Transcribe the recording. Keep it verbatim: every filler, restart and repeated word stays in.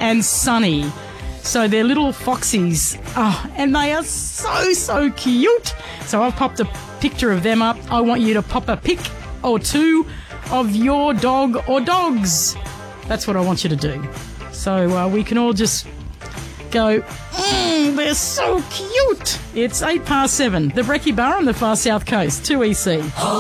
and Sunny. So they're little foxies, oh, and they are so, so cute. So I've popped a picture of them up. I want you to pop a pic or two of your dog or dogs. That's what I want you to do. So uh, we can all just go, mmm, they're so cute. It's eight past seven. The Brekkie Bar on the far south coast, two E C.